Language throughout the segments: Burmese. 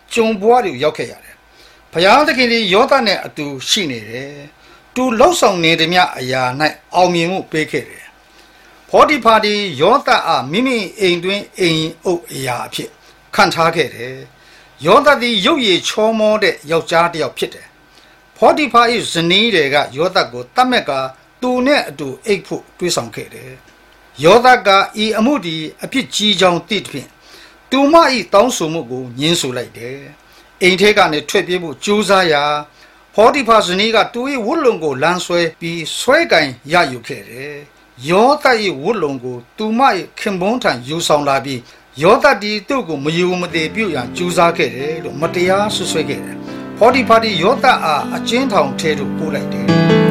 ကျုံပွားတွေရောက်ခဲ့ရတယ်ဘုရားသခင်ဒီယောသနဲ့အတူရှိနေတယ်သူလှုပ်ဆောင်နေသည်မြအရာ၌အောင်မြင်မှုပေးခဲ့တယ်ဖောတိဖာဒီယောသအားမိမိအိမ်တွင်အိမ်အုပ်အရာအဖြစ်ခံထားခဲ့တယ်ယောသသည်ရုပ်ရည်ချောမောတဲ့ယောက်ျားတစ်ယောက်ဖြစ်တယ်ဖောတိဖာ၏ဇနီးတွေကယောသကိုတတ်မဲ့ကသူနဲ့အတူအိပ်ဖို့တွေးဆောင်ခဲ့တယ်ယောသကဤအမှုဒီအဖြစ်ကြီးကြောင်းသိသဖြင့်သူမ၏တောင်းဆိုမှုကိုညှင်းဆိုလိုက်တယ်အိမ်ထဲကနေထွက်ပြေးဖို့ကြိုးစားရာဖောတိဖာဇနီးကသူ၏ဝတ်လုံကိုလမ်းဆွဲပြီးဆွဲကင်ရယူခဲ့တယ်ယောသ၏ဝတ်လုံကိုသူမ၏ခင်ပွန်းထံယူဆောင်လာပြီးယောသတီသူ့ကိုမယူမသေးပြုတ်ရန်ကြိုးစားခဲ့တယ်လို့မတရားဆွဆွဲခဲ့တယ်ဖောတိဖာတီယောသအားအကျဉ်းထောင်ထဲသို့ပို့လိုက်တယ်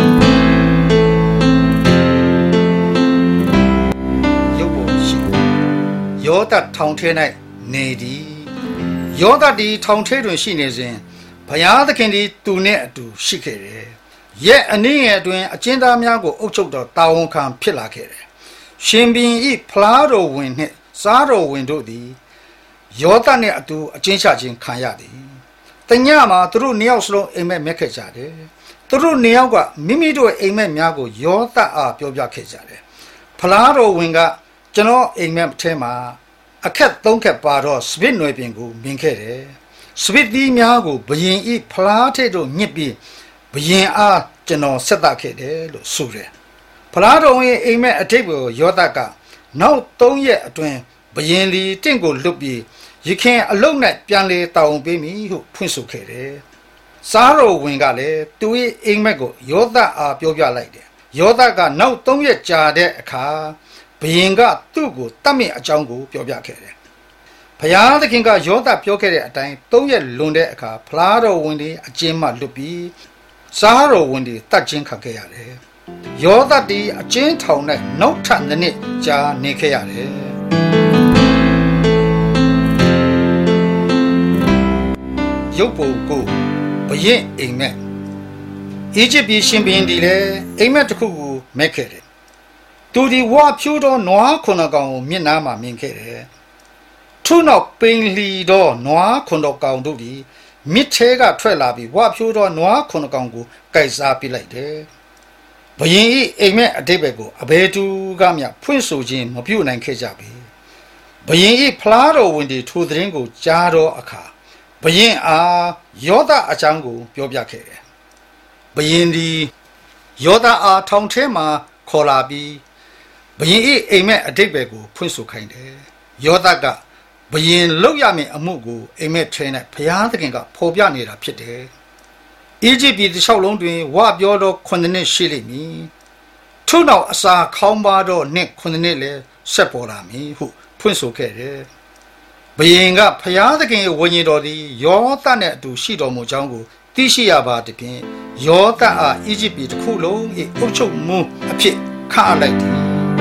ရုပ်ပေါ်ရှိယောသထောင်ထဲ၌နေသည်ယောသတီထောင်ထဲတွင်ရှိနေစဉ်ဘုရားသခင်သည်သူနှင့်အတူရှိခဲ့တယ်ရဲ့အနည်းငယ်အတွင်းအကျဉ်းသားများကိုအုပ်ချုပ်တော်တာဝန်ခံဖြစ်လာခဲ့တယ်ရှင်ဘုရင်၏ဖလားတော်ဝင်နှင့်စားတော်ဝင်တို့သည်ယောသနှင့်အတူအကျဉ်းချခြင်းခံရသည်တညမှာသူတို့နှစ်ယောက်စလုံးအိမ်မက်မြက်ခဲ့ကြတယ်သူတို့နှစ်ယောက်ကမိမိတို့အိမ်မက်များကိုယောသအားပြောပြခဲ့ကြတယ်ဖလားတော်ဝင်ကကျွန်တော်အိမ်မက်ထဲမှာအခက်၃ခက်ပါတော့စပစ်နွယ်ပင်ကိုမြင်ခဲ့တယ်စပစ်သီးများကိုဘယင်ဤဖလားထဲသို့ညှစ်ပြီးဘယင်အားကျွန်တော်ဆက်သခဲ့တယ်လို့ဆိုတယ်ဖလားတော်ဝင်အိမ်မက်အထိပ်ကိုယောသကနောက်၃ရက်အတွင်းဘယင်လီတင့်ကိုလွတ်ပြီးရခင်အလုံးနဲ့ပြန်လေတောင်းပေးမိဟုဖွင့်ဆိုခဲ့တယ်စားတော်ဝင်ကလည်းသူ၏အိမ်မက်ကိုယောသအားပြောပြလိုက်တယ်ယောသကနောက်၃ရက်ကြာတဲ့အခါဘယင်ကသူ့ကိုတတ်မြင့်အကြောင်းကိုပြောပြခဲ့တယ်ဘုရားသခင်ကယောသပြောခဲ့တဲ့အတိုင်း၃ရက်လွန်တဲ့အခါဖလားတော်ဝင်တွေအကျဉ်းမှလွတ်ပြီးစားတော်ဝင်တွေတတ်ခြင်းခံခဲ့ရတယ်ယောသတီအကျဉ်းထောင်၌နောက်ထပ်2နှစ်ကြာနေခဲ့ရတယ်ရုပ်ပုံကိုဘယင်အိမ်မက်အီဂျစ်ပြည်ရှင်ဘုရင်ဒီလည်းအိမ်မက်တစ်ခုကိုမက်ခဲ့တယ်သူဒီဝါဖြိုးသောနွားခုနှစ်ကောင်ကိုမျက်နှာမှာမြင်ခဲ့တယ်ထို့နောက်ပိန်လီသောနွားခုနှစ်ကောင်တို့သည်မြစ်ထဲကထွက်လာပြီးဝါဖြိုးသောနွားခုနှစ်ကောင်ကိုကိုက်စားပစ်လိုက်တယ်ဘယင်၏အိမ်မက်အတိတ်ဘက်ကိုအဘယ်သူကမျှဖွင့်ဆိုခြင်းမပြုနိုင်ခဲ့ကြပေဘယင်၏ဖလားတော်ဝင်တွေထိုသတင်းကိုကြားသောအခါဘယင်အားယောသအကြောင်းကိုပြောပြခဲ့တယ်ဘယင်ဒီယောသအားထောင်ထဲမှာခေါ်လာပြီးဘယင်၏အိမ်မက်အတိတ်ဘက်ကိုဖွင့်ဆိုခိုင်းတယ်ယောသကဘယင်လောက်ရမယ့်အမှုကိုအိမ်မက်ထဲ၌ဘုရားသခင်ကဖော်ပြနေတာဖြစ်တယ်အီဂျစ်ပြည်တစ်လျှောက်လုံးတွင်ဝပြောသော9နှစ်ရှိလိမ့်မည်ထို့နောက်အစာခေါင်းပါသောနှစ်9နှစ်လည်းဆက်ပေါ်လာမည်ဟုဖွင့်ဆိုခဲ့တယ်ဘယင်ကဖျားသခင်ရဲ့ဝိညာဉ်တော်သည်ယောသနဲ့အတူရှိတော်မူကြောင်းကိုသိရှိရပါသည်ဖြင့်ယောသအားအီဂျစ်ပြည်တစ်ခုလုံး၏အုပ်ချုပ်မှုအဖြစ်ခန့်အပ်လိုက်သည်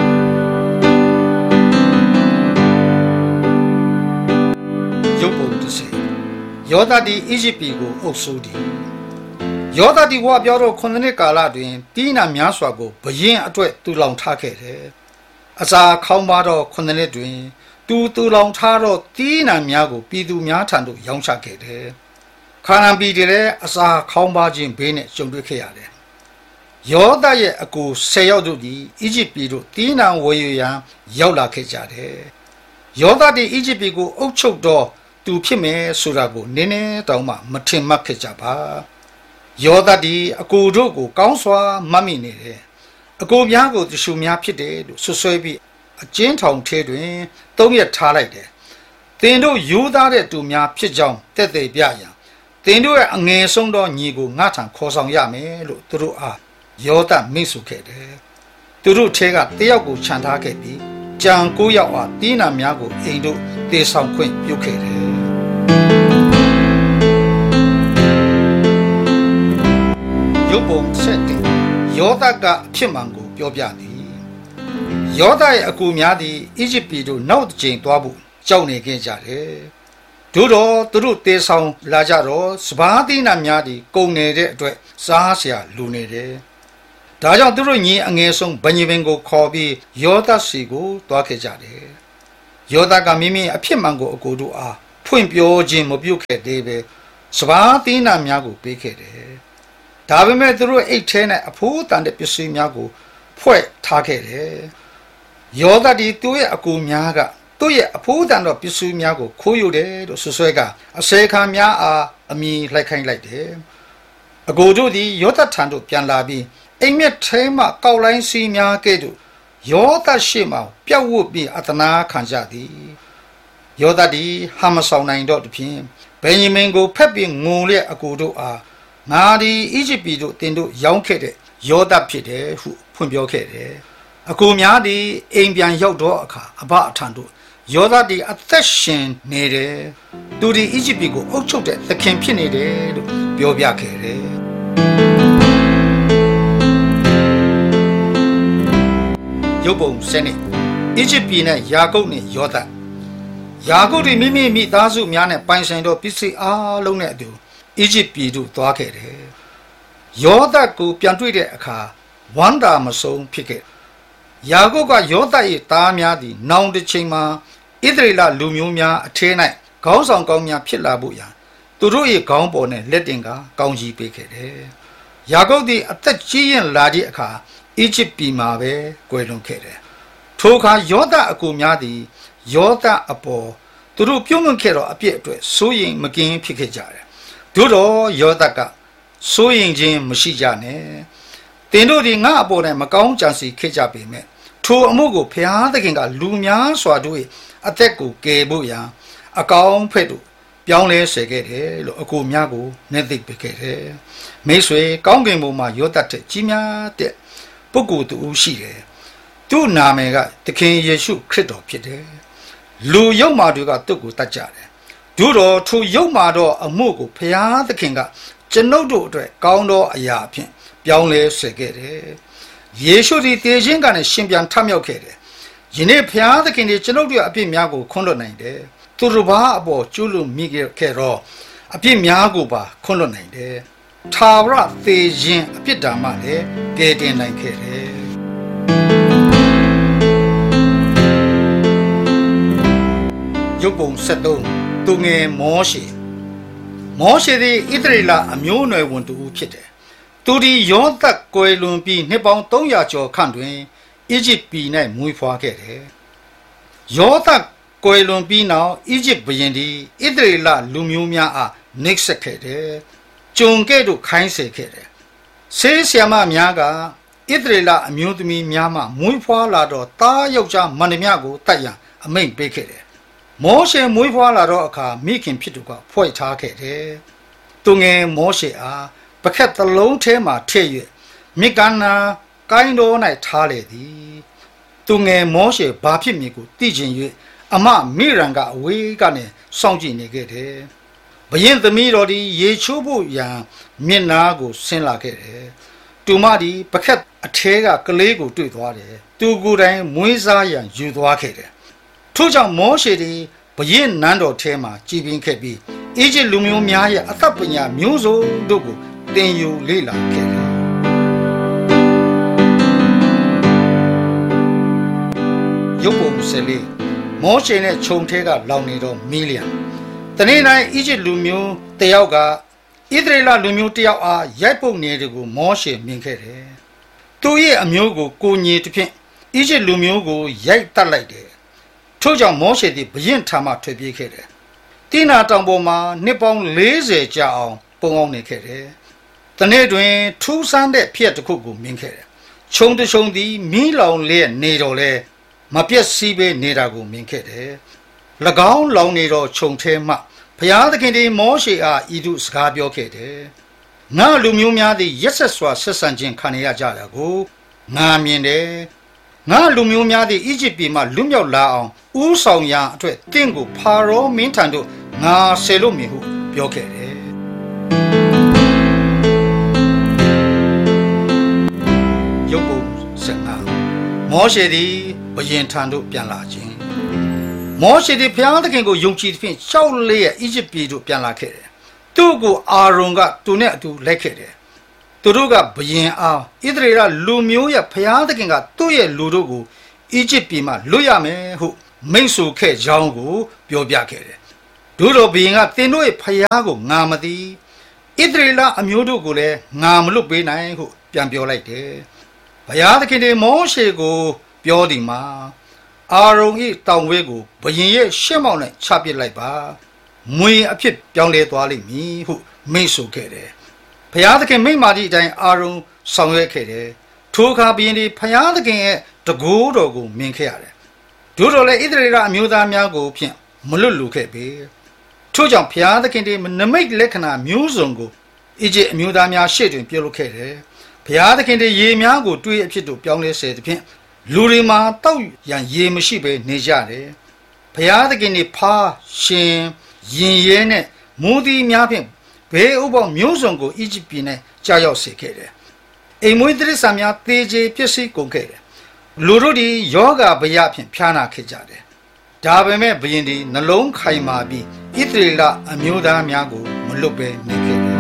ရုပ်ပုံတစ်စယောသသည်အီဂျစ်ပြည်ကိုအုပ်စိုးသည်ယောသသည်ဝါပြောသော9နှစ်ကာလတွင်တီးနာများစွာကိုဘယင်အတွက်တူလောင်ထားခဲ့တယ်အစာခေါင်းပါသော9နှစ်တွင်တူလောင်ထားသောတီးနာများကိုပြည်သူများထံသို့ရောင်းချခဲ့တယ်ခါနာန်ပြည်တွေလည်းအစာခေါင်းပါခြင်းဘေးနဲ့ကြုံတွေ့ခဲ့ရတယ်ယောသရဲ့အကူ10ယောက်တို့သည်အီဂျစ်ပြည်သို့တီးနာဝယ်ယူရန်ရောက်လာခဲ့ကြတယ်ယောသသည်အီဂျစ်ပြည်ကိုအုပ်ချုပ်သောသူဖြစ်မယ်ဆိုတာကိုနည်းနည်းတောင်မှမထင်မှတ်ခဲ့ကြပါယောသသည်အကူတို့ကိုကောင်းစွာမှတ်မိနေတယ်အကူများကိုတရှုများဖြစ်တယ်လို့ဆွဆွဲပြီးအကျဉ်းထောင်ထဲတွင်3ရက်ထားလိုက်တယ်သင်တို့ယူသားတဲ့သူများဖြစ်ကြောင်းတက်သေးပြရန်သင်တို့ရဲ့အငယ်ဆုံးသောညီကိုငါထံခေါ်ဆောင်ရမယ်လို့သူတို့အားယောသမိတ်ဆွေခဲ့တယ်သူတို့ထဲကတယောက်ကိုခြံထားခဲ့ပြီးကြံ9ယောက်အားတီးနာများကိုအိမ်တို့တေဆောင်ခွင့်ပြုခဲ့တယ်ရုပ်ပုံဆက်တယ်ယောသကအဖြစ်မှန်ကိုပြောပြသည်ယောသရဲ့အကူများသည်အီဂျစ်ပြည်သို့နောက်တစ်ကြိမ်သွားဖို့ကြောက်နေခဲ့ကြတယ်တို့တော့သူတို့တေဆောင်လာကြတော့စပါးသီးနှံများသည်ကုန်နေတဲ့အတွက်စားเสียလူနေတယ်ဒါကြောင့်သူတို့ညီအငယ်ဆုံးဗညင်ပင်ကိုခေါ်ပြီးယောသစီကိုတွားခဲ့ကြတယ်ယောသကမိမိအဖြစ်မှန်ကိုအကူတို့အားဖဖွင့်ပြောခြင်းမပြုခဲ့သေးပဲစပါးသီးနှံများကိုပေးခဲ့တယ်ဒါပေမဲ့သူတို့အိတ်ထဲ၌အဖိုးတန်တဲ့ပစ္စည်းများကိုဖွဲ့ထားခဲ့တယ်ယောသတ်ဒီသူ့ရဲ့အကူများကသူ့ရဲ့အဖိုးတန်သောပစ္စည်းများကိုခိုးယူတယ်လို့ဆွဆွဲကအစေခံများအားအမည်လိုက်ခိုင်းလိုက်တယ်အကိုတို့သည်ယောသတ်ထံသို့ပြန်လာပြီးအိမ်မက်ထဲမှကောက်လိုင်းစီးများကဲ့သို့ယောသတ်ရှိမှပြတ်ဝတ်ပြီးအတနာခံကြသည်ယောသတ်သည်ဟာမဆောင်နိုင်တော့တဖြင့်ဗင်ယမင်ကိုဖက်ပြီးငုံလျက်အကိုတို့အားငါသည်အီဂျစ်ပြည်သို့တင်တို့ရောင်းခဲ့တဲ့ယောသတ်ဖြစ်တယ်ဟုဖွင့်ပြောခဲ့တယ်အကိုများသည်အိမ်ပြန်ရောက်တော့အခါအဘအထံသို့ယောသတ်သည်အသက်ရှင်နေတယ်သူသည်အီဂျစ်ပြည်ကိုအုပ်ချုပ်တဲ့သခင်ဖြစ်နေတယ်လို့ပြောပြခဲ့တယ်ရုပ်ပုံစနစ်အီဂျစ်ပြည်နဲ့ယာကုပ်နဲ့ယောသတ်ယာကုပ်သည်မိမိသားစုများနဲ့ပိုင်ဆိုင်သောပစ္စည်းအားလုံးနဲ့အတူအီဂျစ်ပြည်သို့သွားခဲ့တယ်ယောသတ်ကိုပြန်တွေ့တဲ့အခါဝမ်းသာမဆုံးဖြစ်ခဲ့ယာကုပ်ကယောသတ်၏သားများသည်နောင်တစ်ချိန်မှာဣသရေလလူမျိုးများအထဲ၌ခေါင်းဆောင်ကောင်းများဖြစ်လာဖို့ရန်သူတို့၏ခေါင်းပေါ်နဲ့လက်တင်ကကောင်းကြီးပေးခဲ့တယ်ယာကုပ်သည်အသက်ကြီးရင်လာသည့်အခါအီဂျစ်ပြည်မှာပဲကွယ်လွန်ခဲ့တယ်ထိုအခါယောသတ်အကူများသည်ယောသတ်အပေါ်သူတို့ပြုံးလွန်ခဲ့သောအပြစ်အတွက်စိုးရိမ်မကင်းဖြစ်ခဲ့ကြတယ်သို့တော့ယောသတ်ကစိုးရိမ်ခြင်းမရှိကြနဲ့သင်တို့သည်ငါအပေါ်၌မကောင်းကြံစီခဲ့ကြပေမဲ့ထိုအမှုကိုဘုရားသခင်ကလူများစွာတို့၏အသက်ကိုကယ်ဖို့ရန်အကောင်းဖက်တို့ပြောင်းလဲစေခဲ့တယ်လို့အကူများကိုနှိမ့်သိပ်ပေးခဲ့တယ်မိတ်ဆွေကောင်းကင်ဘုံမှာယောသတ်တဲ့ကြီးများတဲ့ပုဂ္ဂိုလ်တူရှိတယ်သူ့နာမည်ကသခင်ယေရှုခရစ်တော်ဖြစ်တယ်လူယုံမာတွေကသူ့ကိုတတ်ကြတယ်တို့တော့ထိုယုံမာတော့အမှုကိုဘုရားသခင်ကကျွန်ုပ်တို့အတွက်ကောင်းသောအရာအဖြစ်ပြောင်းလဲစေခဲ့တယ်ယေရှုသည်သေခြင်းကနေရှင်ပြန်ထမြောက်ခဲ့တယ်ယနေ့ဘုရားသခင်ဒီကျွန်ုပ်တို့အပြစ်များကိုခွင့်လွှတ်နိုင်တယ်သူတို့ဘာအပေါ်ကျူးလွန်မိခဲ့တော့အပြစ်များကိုပါခွင့်လွှတ်နိုင်တယ်ထာဝရသေခြင်းအပြစ်ဒဏ်မှလည်းကယ်တင်နိုင်ခဲ့တယ်ရုပ်ပုံ73သူငယ်မောရှေသည်ဣသရေလအမျိုးအနွယ်ဝန်တူဖြစ်တယ်သူဒီယောသတ်ကွယ်လွန်ပြီးနှစ်ပေါင်း300ကျော်ခန့်တွင်အီဂျစ်ပြည်၌မွေးဖွားခဲ့တယ်ယောသတ်ကွယ်လွန်ပြီးနောက်အီဂျစ်ဘုရင်သည်ဣသရေလလူမျိုးများအားနှိပ်စက်ခဲ့တယ်ကျုံကဲ့သို့ခိုင်းစေခဲ့တယ်ဆေးဆရာမများကဣသရေလအမျိုးသမီးများမှမွေးဖွားလာတော့သားယောက်ျားမန္တမြကိုတတ်ရန်အမိန့်ပေးခဲ့တယ်မောရှေမွေးဖွားလာတော့အခါမိခင်ဖြစ်သူကဖွဲ့ထားခဲ့တယ်သူငယ်မောရှေအားပခက်တစ်လုံးထဲမှထည့်၍မိကနာကိုင်းတော်၌ထားလေသည်သူငယ်မောရှေဘာဖြစ်မည်ကိုသိချင်၍အမမိရန်ကအဝေးကနေစောင့်ကြည့်နေခဲ့တယ်ဘုရင်သမီးတော်သည်ရေချိုးဖို့ရန်မျက်နာကိုဆင်းလာခဲ့တယ်သူမသည်ပခက်အထဲကကလေးကိုတွေ့သွားတယ်သူကိုယ်တိုင်မွေးစားရန်ယူသွားခဲ့တယ်ထို့ကြောင့်မောရှေသည်ဘုရင်နန်းတော်ထဲမှာကြည်ပင်ခဲ့ပြီးအီဂျစ်လူမျိုးများရဲ့အသက်ပညာမျိုးစုံတို့ကိုသင်ယူလေ့လာခဲ့တယ်ရုပ်ပုံ14မောရှေနဲ့ခြုံထဲကလောင်နေတော့မီလီယံတနေ့တိုင်းအီဂျစ်လူမျိုးတယောက်ကဣသရေလလူမျိုးတယောက်အားရိုက်ပုတ်နေတဲ့ကိုမောရှေမြင်ခဲ့တယ်သူရဲ့အမျိုးကိုကိုညင်တစ်ဖြင့်အီဂျစ်လူမျိုးကိုရိုက်တတ်လိုက်တယ်ထို့ကြောင့်မောရှေသည်ဘုရင်ထံမှထွက်ပြေးခဲ့တယ်တိနာတောင်ပေါ်မှာနှစ်ပေါင်း40ကြာအောင်ပုံအောင်နေခဲ့တယ်တနေ့တွင်ထူးဆန်းတဲ့ဖြစ်တစ်ခုကိုမြင်ခဲ့တယ်ခြုံတခြုံသည်မီးလောင်လျက်နေတော့လဲမပြတ်စီးပဲနေတာကိုမြင်ခဲ့တယ်၎င်းလောင်နေတော့ခြုံထဲမှဘုရားသခင်သည်မောရှေအားဤသို့စကားပြောခဲ့တယ်ငါလူမျိုးများသည်ရက်ဆက်စွာဆက်ဆံခြင်းခံရကြတာကိုငါမြင်တယ်ငါလူမျိုးများသည်အီဂျစ်ပြည်မှလွတ်မြောက်လာအောင်ဥဆောင်ရာအတွက်တင့်ကိုဖာရောမင်းထံသို့ငါဆယ်လို့မည်ဟုပြောခဲ့တယ်ရုပ်ပုံ15မောရှေသည်ဘုရင်ထံသို့ပြန်လာခြင်းမောရှေသည်ဘုရားသခင်ကိုယုံကြည်သဖြင့်ရှောက်လျက်အီဂျစ်ပြည်သို့ပြန်လာခဲ့တယ်သူ့ကိုအာရုန်ကသူနဲ့အတူလိုက်ခဲ့တယ်သူတို့ကဘုရင်အားဣသရေလလူမျိုးရဲ့ဘုရားသခင်ကသူ့ရဲ့လူတို့ကိုအီဂျစ်ပြည်မှလွတ်ရမယ်ဟုမိန့်ဆိုခဲ့ကြောင်းကိုပြောပြခဲ့တယ်ဒုတော်ဘီရင်ကတင်တို့ရဲ့ဖျားကိုငါမသိဣသရေလအမျိုးတို့ကိုလည်းငါမလွတ်ပေးနိုင်ဟုပြန်ပြောလိုက်တယ်ဘုရားသခင်ဒီမောရှေကိုပြောဒီမှာအာရုံ၏တောင်ဝဲကိုဘုရင်ရဲ့ရှေ့မောက်နဲ့ချပစ်လိုက်ပါမွေအဖြစ်ပြောင်းလဲသွားလိမ့်မည်ဟုမိန့်ဆိုခဲ့တယ်ဘုရားသခင်မိန့်မာသည့်အတိုင်းအာရုံဆောင်ရွက်ခဲ့တယ်ထိုအခါဘုရင်ဒီဘုရားသခင်ရဲ့တကိုးတော်ကိုမြင်ခဲ့ရတယ်ဒုတော်လည်းဣသရေလအမျိုးသားများကိုဖြင့်မလွတ်လူခဲ့ပေထို့ကြောင့်ဘုရားသခင်ဒီနမိတ်လက္ခဏာမျိုးစုံကိုဣဂျစ်အမျိုးသားများရှေ့တွင်ပြုလုပ်ခဲ့တယ်ဘုရားသခင်ဒီရေများကိုတွေးအဖြစ်တို့ပြောင်းလဲစေသဖြင့်လူတွေမှာတောက်ရန်ရေမရှိဘဲနေကြတယ်ဘုရားသခင်ဒီဖားရှင်ရင်ရဲနဲ့မိုးသီးများဖြင့်ဘေးဥပ္ပမျိုးစုံကိုဣဂျစ်ပြည်၌ကြာရောက်စေခဲ့တယ်အိမ်မွေးတိရစ္ဆာန်များသေကျေပျက်စီးကုန်ခဲ့တယ်လူတို့ဒီယောဂဗယဖြင့်ဖျားနာခဲ့ကြတယ်ဒါပေမဲ့ဘုရင်ဒီနှလုံးခိုင်မာပြီးဣသရေလအမျိုးသားများကိုမလွတ်ဘဲနေခဲ့တယ်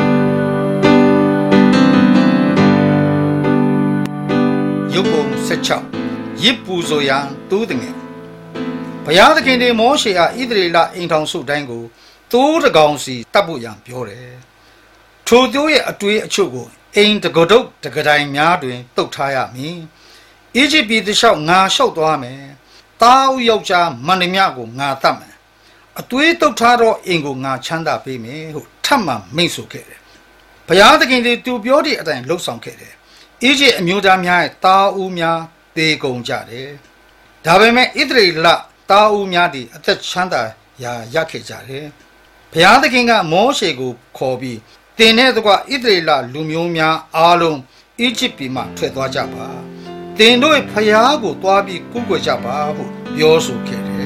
ယုတ်ပုံ16ရစ်ပူဇော်ရန်တူးတငယ်ဘုရားသခင်ဒီမောရှေအားဣသရေလအိမ်ထောင်စုတိုင်းကိုတိုးတကောင်စီတတ်ဖို့ရန်ပြောတယ်ထိုသူရဲ့အတွေ့အချုပ်ကိုအိမ်တကဒုတ်တကတိုင်များတွင်တုတ်ထားရမည်ဣဂျစ်ပြည်တလျှောက်ငါလျှောက်သွားမယ်တားယောက်ျားမန္တမြကိုငါတတ်မယ်အသွေးတုတ်ထားတော့အိမ်ကိုငါချမ်းသာပေးမယ်ဟုထပ်မံမိန့်ဆိုခဲ့တယ်ဘုရားသခင်ဒီသူပြောတဲ့အတိုင်းလှုပ်ဆောင်ခဲ့တယ်ဣဂျစ်အမျိုးသားများရဲ့တားဦးများတေကုန်ကြတယ်ဒါပေမဲ့ဣသရေလတားဦးများသည်အသက်ချမ်းသာရာရခဲ့ကြတယ်ဘုရားသခင်ကမောရှေကိုခေါ်ပြီးတင်တဲ့တကွဣသရေလလူမျိုးများအားလုံးဣဂျစ်ပြည်မှထွက်သွားကြပါတင်တို့ဖျားကိုသွားပြီးကုကွယ်ကြပါဟုပြောဆိုခဲ့တယ်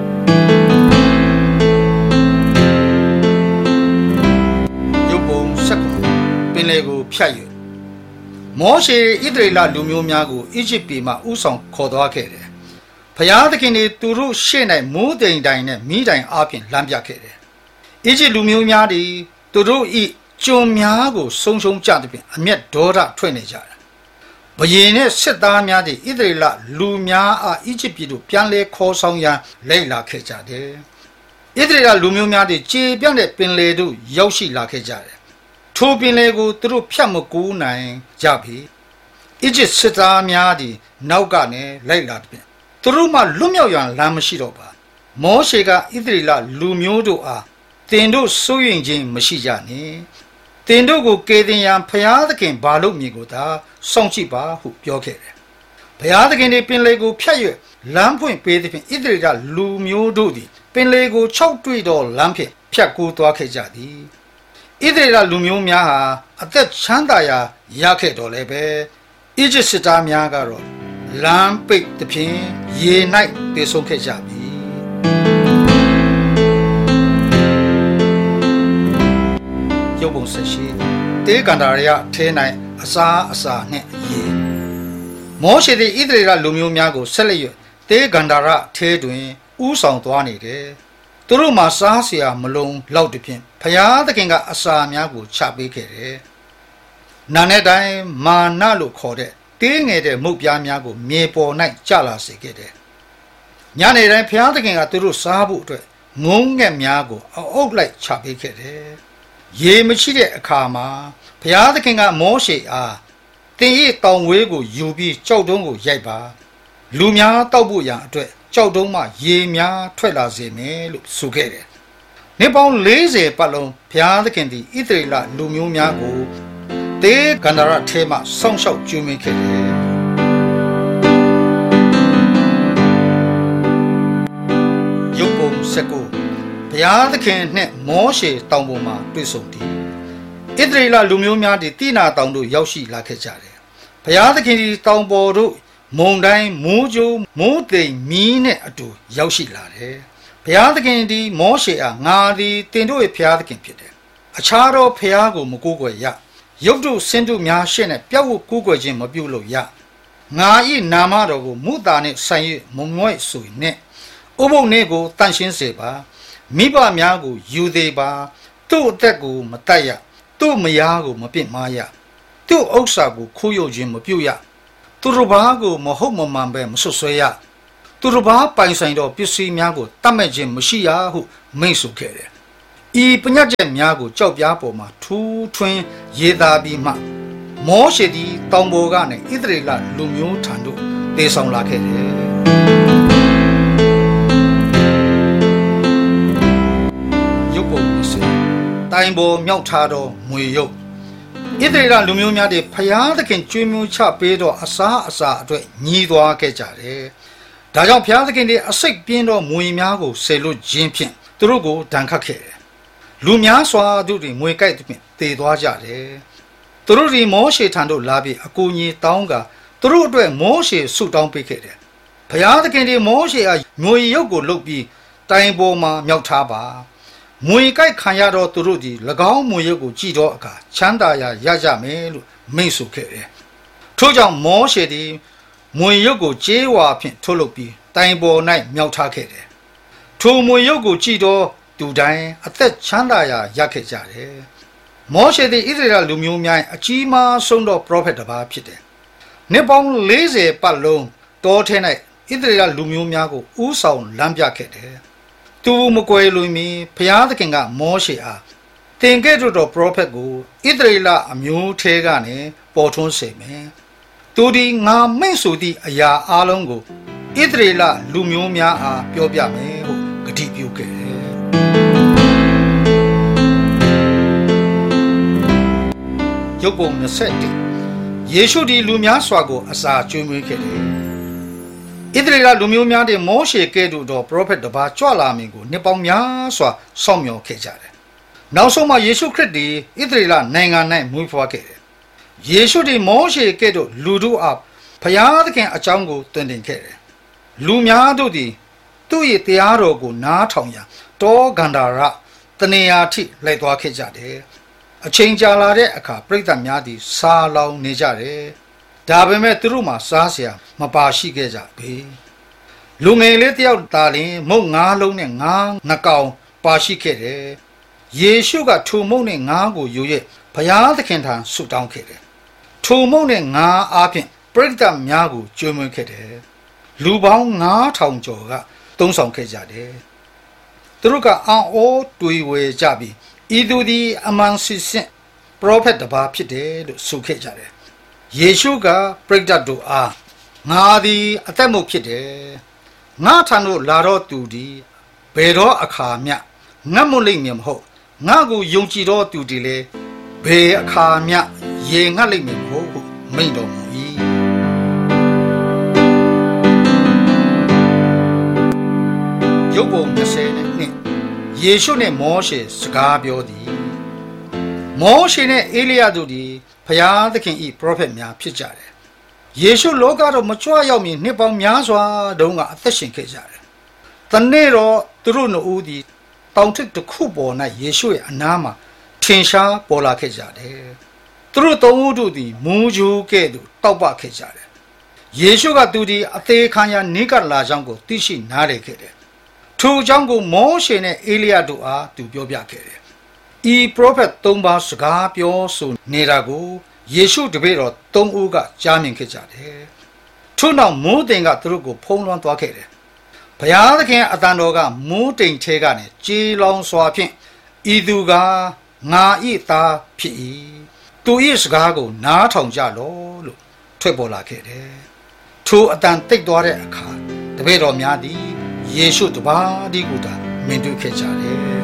ယုတ်ပုံ19ပင်လေကိုဖြတ်၍မောရှေဣသရေလလူမျိုးများကိုဣဂျစ်ပြည်မှဥဆောင်ခေါ်သွားခဲ့တယ်ဘုရားသခင်သည်သူတို့ရှေ့၌မိုးတိမ်တိုင်နဲ့မိတိုင်အားဖြင့်လမ်းပြခဲ့တယ်ဣဂျစ်လူမျိုးများသည်သူတို့ဤကျွန်များကိုဆုံးရှုံးကြသည်ဖြင့်အမျက်ဒေါသထွက်နေကြတယ်ဘုရင်နဲ့စစ်သားများသည်ဣသရေလလူများအားဣဂျစ်ပြည်သို့ပြန်လဲခေါ်ဆောင်ရန်လိုက်လာခဲ့ကြတယ်ဣသရေလလူမျိုးများသည်ခြေပြန့်တဲ့ပင်လယ်သို့ရောက်ရှိလာခဲ့ကြတယ်ထိုပင်လယ်ကိုသူတို့ဖြတ်မကူးနိုင်ကြပြီဣဂျစ်စစ်သားများသည်နောက်ကနေလိုက်လာသည်ဖြင့်သူတို့မှလွတ်မြောက်ရန်လမ်းမရှိတော့ပါမောရှေကဣသရေလလူမျိုးတို့အားတင်တို့စိုးရိမ်ခြင်းမရှိကြနှင့်တင်တို့ကိုကေတင်ရန်ဖျားသခင်ဘာလို့မြင်ကိုသာစောင့်ကြည့်ပါဟုပြောခဲ့တယ်ဘုရားသခင်ဒီပင်လေကိုဖြတ်၍လမ်းဖွင့်ပေးသည်ဖြင့်ဣသရေလလူမျိုးတို့သည်ပင်လေကို6တွေ့သောလမ်းဖြင့်ဖြတ်ကူးသွားခဲ့ကြသည်ဣသရေလလူမျိုးများဟာအသက်ချမ်းသာရာရခဲ့တော်လဲပဲဣဂျစ်စစ်သားများကတော့လမ်းပိတ်သည်ဖြင့်ရေ၌ပြေဆုံးခဲ့ကြပြီရုပ်ပုံဆက်ရှိတေကန္တာရထဲ၌အစာနှင့်ရေမောရှေသည်ဣသရေလလူမျိုးများကိုဆက်လက်၍တေကန္တာရထဲတွင်ဥဆောင်သွားနေတယ်သူတို့မှာစားเสียမလုံးလောက်တဖြင့်ဖျားသခင်ကအစာများကိုချပေးခဲ့တယ်နာနဲ့တိုင်းမာနလို့ခေါ်တဲ့တင်းငယ်တဲ့မုတ်ပြားများကိုမြေပေါ်၌ကျလာစေခဲ့တယ်ညနေတိုင်းဖျားသခင်ကသူတို့စားဖို့အတွက်ငုံငက်များကိုအုပ်လိုက်ချပေးခဲ့တယ်ရေမရှိတဲ့အခါမှာဘုရားသခင်ကမောရှေအားတင်၏တောင်ဝေးကိုယူပြီးကြောက်တုံးကိုရိုက်ပါလူများတောက်ဖို့ရန်အတွက်ကြောက်တုံးမှရေများထွက်လာစေမယ်လို့ဆိုခဲ့တယ်။နှစ်ပေါင်း40ပတ်လုံးဘုရားသခင်သည်ဣသရေလလူမျိုးများကိုတေကန္ဒရထဲမှဆောင်းလျှောက်ကျွေးမွေးခဲ့တယ်။ယုတ်ပုံ19ဘုရားသခင်နှင့်မောရှေတောင်ပေါ်မှာတွေ့ဆုံသည်ဣသရေလလူမျိုးများသည်တိနာတောင်သို့ရောက်ရှိလာခဲ့ကြတယ်။ဘုရားသခင်သည်တောင်ပေါ်သို့မုန်တိုင်းမိုးကြိုးမိုးတိမ်မီးနဲ့အတူရောက်ရှိလာတယ်။ဘုရားသခင်သည်မောရှေအားငါသည်တင်တို့၏ဘုရားသခင်ဖြစ်တယ်။အခြားသောဘုရားကိုမကိုးကွယ်ရ။ရုပ်တုဆင်းတုများရှေ့၌ပြတ်ဝတ်ကိုးကွယ်ခြင်းမပြုလုပ်ရ။ငါ၏နာမတော်ကိုမုသာနှင့်ဆိုင်၍မမွဲ့ဆိုနှင့်ဥပုပ်နေ့ကိုတန်ရှင်းစေပါ။မိဘများကိုယူသေးပါသူ့အသက်ကိုမတတ်ရသူ့မယားကိုမပြစ်မှားရသူ့ဥစ္စာကိုခိုးယူခြင်းမပြုရသူတို့ဘာကိုမဟုတ်မမှန်ပဲမဆွဆွဲရသူတို့ဘာပိုင်ဆိုင်သောပစ္စည်းများကိုတတ်မဲ့ခြင်းမရှိရဟုမိန့်ဆိုခဲ့တယ်။ဤပညတ်ချက်များကိုကြောက်ပြားပေါ်မှာထူးထွင်းရေးသားပြီးမှမောရှေသည်တောင်ပေါ်ကနေဣသရေလလူမျိုးထံသို့တည်ဆောင်လာခဲ့တယ်။ရုပ်ပုံ20တိုင်ပေါ်မြောက်ထားသောငွေရုပ်ဣသရေလလူမျိုးများသည်ဖျားသခင်ကျွေးမွေးချပေးသောအစာအတွက်ညီးသွားခဲ့ကြတယ်။ဒါကြောင့်ဖျားသခင်သည်အစိတ်ပြင်းသောမွေများကိုဆယ်လွတ်ခြင်းဖြင့်သူတို့ကိုဒဏ်ခတ်ခဲ့တယ်။လူများစွာတို့သည်မွေကိုက်သဖြင့်တည်သွားကြတယ်။သူတို့သည်မောရှေထံသို့လာပြီးအကူအညီတောင်းကာသူတို့အတွက်မောရှေဆုတောင်းပေးခဲ့တယ်။ဖျားသခင်သည်မောရှေအားငွေရုပ်ကိုလုပ်ပြီးတိုင်ပေါ်မှာမြောက်ထားပါ။မွေကိုက်ခံရတော့သူတို့သည်၎င်းမွေရုပ်ကိုကြည့်တော့အခါချမ်းသာရာရကြမယ်လို့မိန့်ဆိုခဲ့တယ်။ထို့ကြောင့်မောရှေသည်မွေရုပ်ကိုကြေးဝါဖြင့်ထုတ်လုပ်ပြီးတိုင်ပေါ်၌မြောက်ထားခဲ့တယ်။ထိုမွေရုပ်ကိုကြည့်တော့သူတိုင်းအသက်ချမ်းသာရာရခဲ့ကြတယ်။မောရှေသည်ဣသရေလလူမျိုးများအကြီးမားဆုံးသောပရောဖက်တစ်ပါးဖြစ်တယ်။နှစ်ပေါင်း40ပတ်လုံးတောထဲ၌ဣသရေလလူမျိုးများကိုဥဆောင်လမ်းပြခဲ့တယ်။သူမကွယ်လွန်မီဘုရားသခင်ကမောရှေအားသင်ကဲ့သို့သောပရောဖက်ကိုဣသရေလအမျိုးထဲကနေပေါ်ထွန်းစေမယ်။သူဒီငါမိန့်ဆိုသည့်အရာအလုံးကိုဣသရေလလူမျိုးများအားပြောပြမယ်ဟုဂတိပြုခဲ့တယ်။ရုပ်ပုံ21ယေရှုသည်လူများစွာကိုအစာကျွေးမွေးခဲ့တယ်။ဣသရေလလူမျိုးများသည်မောရှေကဲ့သို့သောပရောဖက်တစ်ပါးကြွလာမည်ကိုနှစ်ပေါင်းများစွာစောင့်မျှော်ခဲ့ကြတယ်။နောက်ဆုံးမှာယေရှုခရစ်သည်ဣသရေလနိုင်ငံ၌မွေးဖွားခဲ့တယ်။ယေရှုသည်မောရှေကဲ့သို့လူတို့အားဘုရားသခင်အကြောင်းကိုသွန်သင်ခဲ့တယ်။လူများတို့သည်သူ့၏တရားတော်ကိုနားထောင်ရန်တောဂန္ဓာရတနေရာထိလိုက်သွားခဲ့ကြတယ်။အချိန်ကြာလာတဲ့အခါပရိသတ်များသည်စားလောင်နေကြတယ်။ဒါပေမဲ့သူတို့မှာစားစရာမပါရှိခဲ့ကြပေ။လူငယ်လေးတယောက်သာလျှင်မုတ်၅လုံးနဲ့ငါးနှကောင်ပါရှိခဲ့တယ်။ယေရှုကထိုမုတ်နဲ့ငါးကိုယူ၍ဘုရားသခင်ထံဆုတောင်းခဲ့တယ်။ထိုမုတ်နဲ့ငါးအားဖြင့်ပရိသတ်များကိုကျွေးမွေးခဲ့တယ်။လူပေါင်း9000ကျော်ကသုံးဆောင်ခဲ့ကြတယ်။သူတို့ကအံ့ဩတွေးဝေကြပြီးဤသူသည်အမှန်စစ်စစ်ပရောဖက်တစ်ပါးဖြစ်တယ်လို့ဆိုခဲ့ကြတယ်။ယေရှုကပရိသတ်တို့အားငါသည်အသက်မုတ်ဖြစ်တယ်။ငါထံသို့လာတော့သူသည်ဘယ်တော့အခါမျှငတ်မွလိမ့်မည်မဟုတ်။ငါကိုယုံကြည်တော့သူသည်လည်းဘယ်အခါမျှရေငတ်လိမ့်မည်မဟုတ်ဟုမိန့်တော်မူ၏။ရုပ်ပုံ20နဲ့ယေရှုနှင့်မောရှေစကားပြောသည်မောရှေနှင့်အေလိယတို့သည်ဘုရားသခင်၏ပရောဖက်များဖြစ်ကြတယ်။ယေရှုလောကတော်မကြွရောက်မီနှစ်ပေါင်းများစွာတုန်းကအသက်ရှင်ခဲ့ကြတယ်။တနေ့တော့သူတို့နှစ်ဦးသည်တောင်ထိပ်တစ်ခုပေါ်၌ယေရှုရဲ့အနားမှာထင်ရှားပေါ်လာခဲ့ကြတယ်။သူတို့သုံးဦးတို့သည်မူးကြိုးကဲ့သို့တောက်ပခဲ့ကြတယ်။ယေရှုကသူသည်အသေးခံရနိကလာကြောင်းကိုသိရှိနားလည်ခဲ့တယ်။ထိုအကြောင်းကိုမောရှေနှင့်အေလိယတို့အားသူပြောပြခဲ့တယ်။ဤပရောဖက်၃ပါးစကားပြောဆိုနေတာကိုယေရှုတပည့်တော်၃ဦးကကြားမြင်ခဲ့ကြတယ်။ထို့နောက်မိုးတိမ်ကသူတို့ကိုဖုံးလွှမ်းသွားခဲ့တယ်။ဘုရားသခင်အတန်တော်ကမိုးတိမ်ထဲကနေကြေးလောင်စွာဖြင့်ဤသူကငါဤသားဖြစ်၏သူဤစကားကိုနားထောင်ကြလောလို့ထွက်ပေါ်လာခဲ့တယ်။ထိုအတန်တိတ်သွားတဲ့အခါတပည့်တော်များသည်ယေရှုတပါးဒီကိုသာမြင်တွေ့ခဲ့ကြတယ်။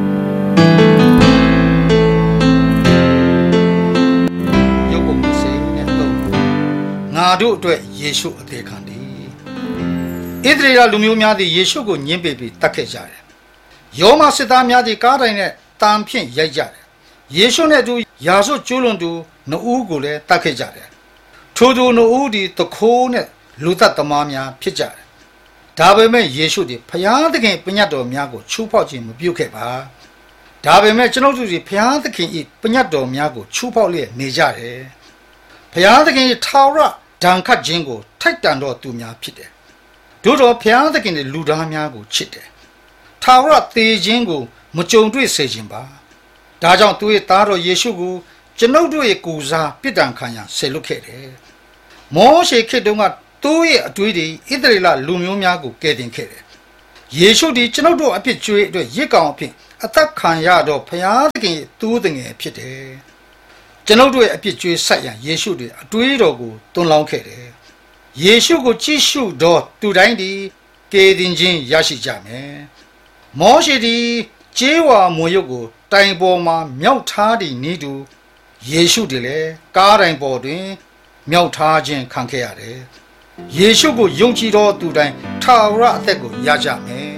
ရုပ်ပုံ20နဲ့3ငါတို့အတွက်ယေရှုအသေးခံသည်ဣသရေလလူမျိုးများသည်ယေရှုကိုညှင်းပယ်ပြီးတတ်ခဲ့ကြတယ်။ယောမစစ်သားများသည်ကားတိုင်နဲ့တန်ဖြင့်ရိုက်ကြတယ်။ယေရှုနဲ့အတူယာစွတ်ကျူးလွန်သူနှစ်ဦးကိုလည်းတတ်ခဲ့ကြတယ်။ထိုသူနှစ်ဦးသည်တခိုးနဲ့လူသက်သမားများဖြစ်ကြတယ်။ဒါပေမဲ့ယေရှုသည်ဘုရားသခင်ပညတ်တော်များကိုချိုးဖောက်ခြင်းမပြုခဲ့ပါ။ဒါပေမဲ့ကျွန်ုပ်တို့သည်ဘုရားသခင်၏ပညတ်တော်များကိုချိုးဖောက်လျက်နေကြတယ်။ဘုရားသခင်၏ထာဝရဒဏ်ခတ်ခြင်းကိုထိုက်တန်သောသူများဖြစ်တယ်။တို့တော်ဘုရားသခင်၏လူသားများကိုချစ်တယ်။ထာဝရသေခြင်းကိုမကြုံတွေ့စေခြင်းပါ။ဒါကြောင့်သူ၏သားတော်ယေရှုကိုကျွန်ုပ်တို့၏ကိုယ်စားပြစ်ဒဏ်ခံရန်ဆေလွတ်ခဲ့တယ်။မောရှေခေတ်တုန်းကသူ့ရဲ့အတွေးတွေဣသရေလလူမျိုးများကိုကယ်တင်ခဲ့တယ်ယေရှုသည်ကျွန်ုပ်တို့အပြစ်ကြွေးအတွက်ရစ်ကောင်အဖြစ်အသက်ခံရတော့ဘုရားသခင်သူ့တငယ်ဖြစ်တယ်ကျွန်ုပ်တို့ရဲ့အပြစ်ကြွေးဆက်ရန်ယေရှုသည်အတွေးတော်ကိုတွန်းလောင်းခဲ့တယ်ယေရှုကိုကြည့်ရှုတော့သူတိုင်းသည်ကယ်တင်ခြင်းရရှိကြမယ်မောရှေသည်ကျေးဝါမွေရုပ်ကိုတိုင်ပေါ်မှာမြောက်ထားသည့်နည်းတူယေရှုသည်လည်းကားတိုင်ပေါ်တွင်မြောက်ထားခြင်းခံခဲ့ရတယ်ယေရှုကိုယုံကြည်သောသူတိုင်းထာဝရအသက်ကိုရကြမယ်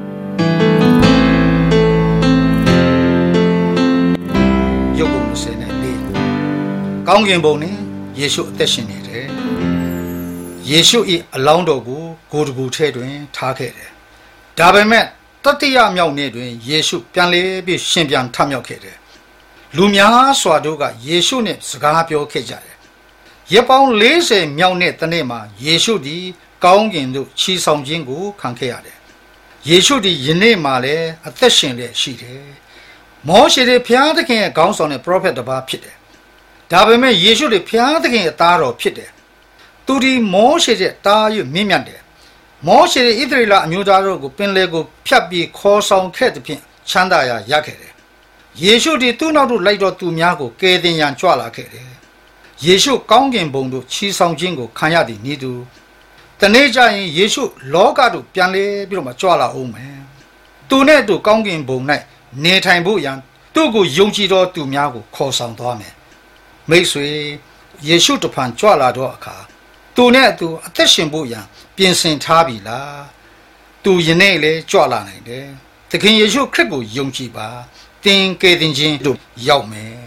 ယုတ်ပုံ30နဲ့4ကောင်းကင်ဘုံနဲ့ယေရှုအသက်ရှင်နေတယ်ယေရှု၏အလောင်းတော်ကိုဂိုတကူထဲတွင်ထားခဲ့တယ်ဒါပေမဲ့တတိယမြောက်နေ့တွင်ယေရှုပြန်လေပြီးရှင်ပြန်ထမြောက်ခဲ့တယ်လူများစွာတို့ကယေရှုနှင့်စကားပြောခဲ့ကြတယ်ရက်ပေါင်း40မြောက်နေ့တနေ့မှာယေရှုသည်ကောင်းကင်သို့ချီဆောင်ခြင်းကိုခံခဲ့ရတယ်ယေရှုသည်ယနေ့မှလည်းအသက်ရှင်လျက်ရှိတယ်မောရှေသည်ဘုရားသခင်ရဲ့ခေါင်းဆောင်တဲ့ prophet တစ်ပါးဖြစ်တယ်ဒါပေမဲ့ယေရှုသည်ဘုရားသခင်ရဲ့သားတော်ဖြစ်တယ်သူဒီမောရှေတဲ့တားရွမြင့်မြတ်တယ်မောရှေဣသရေလအမျိုးသားတို့ကိုပင်လယ်ကိုဖြတ်ပြီးခေါ်ဆောင်ခဲ့တဲ့ဖြင့်ချမ်းသာရာရခဲ့တယ်ယေရှုဒီသူ့နောက်သို့လိုက်တော်သူများကိုကယ်တင်ရန်ကြွလာခဲ့တယ်ယေရှုကောင်းကင်ဘုံသို့ချီဆောင်ခြင်းကိုခံရသည့်ဤသူတနေ့ကျရင်ယေရှုလောကသို့ပြန်လေပြီးတော့မှကြွလာအောင်မယ်သူနဲ့တူကောင်းကင်ဘုံ၌နေထိုင်ဖို့ရန်သူ့ကိုယုံကြည်တော်သူများကိုခေါ်ဆောင်သွားမယ်မိတ်ဆွေယေရှုတဖန်ကြွလာတော့အခါသူနဲ့အတူအသက်ရှင်ဖို့ရန်ပြင်ဆင်ထားပြီလားသူယနေ့လေကြွလာနိုင်တယ်သခင်ယေရှုခရစ်ကိုယုံကြည်ပါသင်ကယ်တင်ခြင်းတို့ရောက်မယ်